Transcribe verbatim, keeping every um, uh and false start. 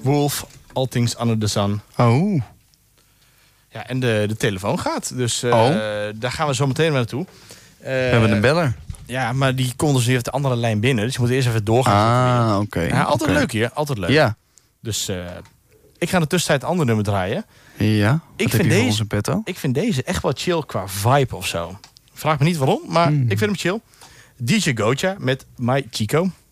Wolf, All Things Under the Sun. Oh. Ja, en de, de telefoon gaat. Dus uh, oh. daar gaan we zo meteen naartoe. Uh, we hebben een beller. Ja, maar die komt dus weer op de andere lijn binnen. Dus je moet eerst even doorgaan. Ah, oké. Okay. Ja, altijd okay. leuk hier. Altijd leuk. Ja. Dus uh, ik ga in de tussentijd een ander nummer draaien. Ja, ik vind, deze, ik vind deze echt wel chill qua vibe of zo. Vraag me niet waarom, maar mm. ik vind hem chill. D J Gocha met My Chico.